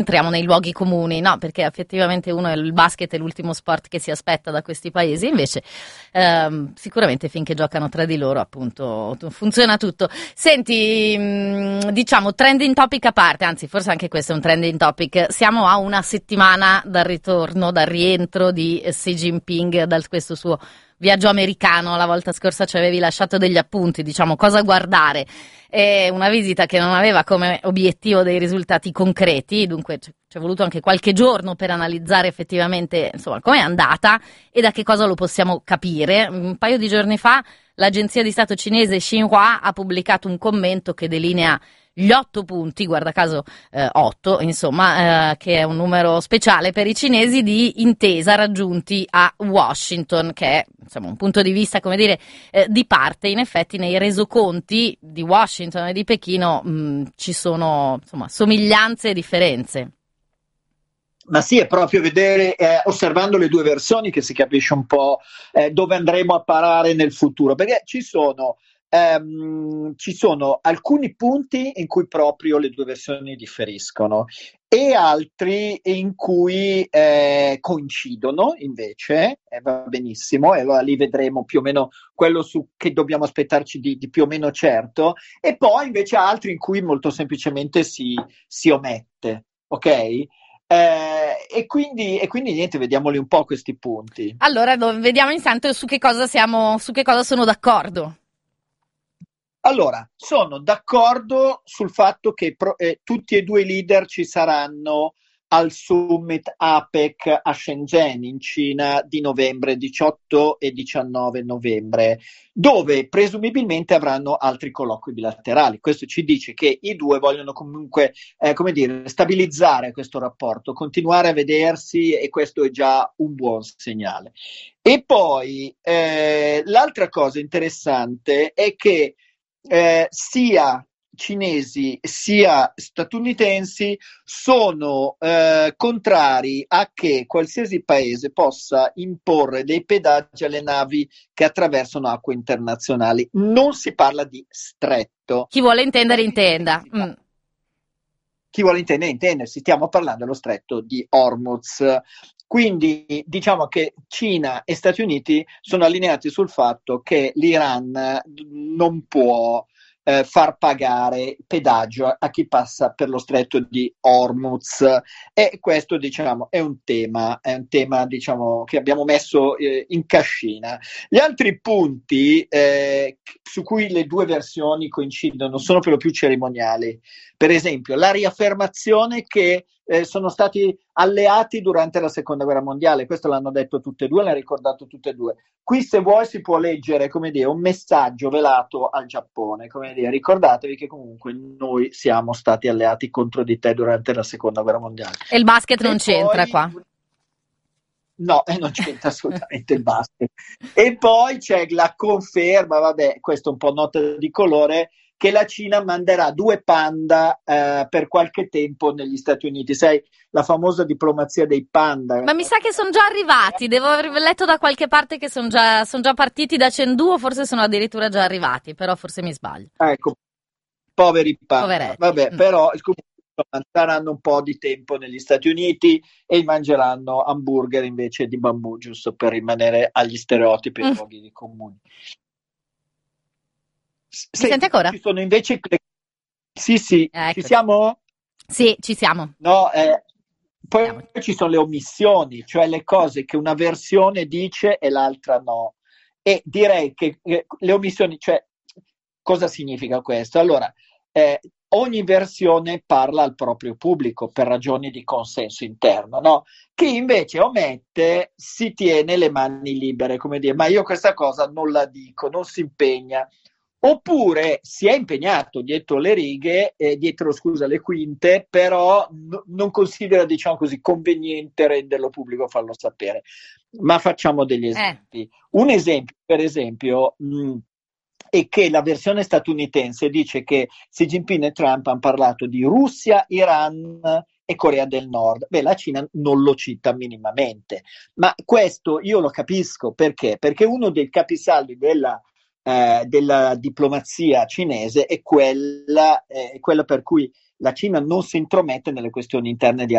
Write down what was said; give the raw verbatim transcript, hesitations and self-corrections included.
entriamo nei luoghi comuni, no? Perché effettivamente uno è il basket, è l'ultimo sport che si aspetta da questi paesi, invece ehm, sicuramente finché giocano tra di loro appunto funziona tutto. Senti, mh, diciamo trending topic a parte, anzi forse anche questo è un trending topic, siamo a una settimana dal ritorno, dal rientro di Xi Jinping da questo suo viaggio americano. La volta scorsa ci avevi lasciato degli appunti, diciamo cosa guardare. È una visita che non aveva come obiettivo dei risultati concreti, dunque ci è voluto anche qualche giorno per analizzare effettivamente insomma com'è andata e da che cosa lo possiamo capire. Un paio di giorni fa l'agenzia di Stato cinese Xinhua ha pubblicato un commento che delinea gli otto punti, guarda caso eh, otto, insomma, eh, che è un numero speciale per i cinesi di intesa raggiunti a Washington, che è insomma un punto di vista, come dire, eh, di parte. In effetti nei resoconti di Washington e di Pechino mh, ci sono insomma somiglianze e differenze. Ma sì, è proprio vedere, eh, osservando le due versioni, che si capisce un po' eh, dove andremo a parare nel futuro, perché ci sono Ehm, ci sono alcuni punti in cui proprio le due versioni differiscono e altri in cui eh, coincidono invece, eh, va benissimo, e allora lì vedremo più o meno quello su che dobbiamo aspettarci di, di più o meno certo, e poi invece altri in cui molto semplicemente si, si omette, ok? Eh, e, quindi, e quindi niente, vediamoli un po' questi punti. Allora, vediamo intanto su che cosa siamo, su che cosa sono d'accordo. Allora, sono d'accordo sul fatto che pro, eh, tutti e due i leader ci saranno al Summit APEC a Shenzhen in Cina di novembre, diciotto e diciannove novembre, dove presumibilmente avranno altri colloqui bilaterali. Questo ci dice che i due vogliono comunque, eh, come dire, stabilizzare questo rapporto, continuare a vedersi, e questo è già un buon segnale. E poi eh, l'altra cosa interessante è che Eh, sia cinesi sia statunitensi sono eh, contrari a che qualsiasi paese possa imporre dei pedaggi alle navi che attraversano acque internazionali. Non si parla di stretto. Chi vuole intendere intenda. Mm. Chi vuole intendere intende, stiamo parlando dello stretto di Hormuz. Quindi diciamo che Cina e Stati Uniti sono allineati sul fatto che l'Iran non può eh, far pagare pedaggio a, a chi passa per lo stretto di Hormuz, e questo diciamo è un tema, è un tema diciamo che abbiamo messo eh, in cascina. Gli altri punti eh, su cui le due versioni coincidono sono per lo più cerimoniali. Per esempio, la riaffermazione che eh, sono stati alleati durante la seconda guerra mondiale, questo l'hanno detto tutte e due, l'hanno ricordato tutte e due. Qui, se vuoi, si può leggere, come dire, un messaggio velato al Giappone, come dire, ricordatevi che comunque noi siamo stati alleati contro di te durante la seconda guerra mondiale. E il basket e non poi, c'entra qua. No, eh, non c'entra assolutamente il basket. E poi c'è la conferma, vabbè, questo è un po' nota di colore, che la Cina manderà due panda eh, per qualche tempo negli Stati Uniti. Sai, la famosa diplomazia dei panda. Ma mi sa che sono già arrivati, devo aver letto da qualche parte che sono già, son già partiti da Chengdu, o forse sono addirittura già arrivati, però forse mi sbaglio. Ecco, poveri panda. Poveretti. Vabbè, Mm. però staranno un po' di tempo negli Stati Uniti e mangeranno hamburger invece di bambù, giusto per rimanere agli stereotipi e ai Mm. luoghi comuni. Mi senti ancora? Ci sono invece sì sì Eccoci. Ci siamo? Sì, ci siamo. No, eh, poi Siamo. ci sono le omissioni, cioè le cose che una versione dice e l'altra no, e direi che eh, le omissioni, cioè cosa significa questo? Allora, eh, ogni versione parla al proprio pubblico per ragioni di consenso interno, no? Chi invece omette si tiene le mani libere, come dire, ma io questa cosa non la dico, non si impegna. Oppure si è impegnato dietro le righe, eh, dietro scusa le quinte, però n- non considera, diciamo così, conveniente renderlo pubblico, farlo sapere. Ma facciamo degli esempi. Eh. Un esempio, per esempio, mh, è che la versione statunitense dice che Xi Jinping e Trump hanno parlato di Russia, Iran e Corea del Nord. Beh, la Cina non lo cita minimamente, ma questo io lo capisco perché? Perché uno dei capisaldi della eh, della diplomazia cinese è quella, eh, è quella per cui la Cina non si intromette nelle questioni interne di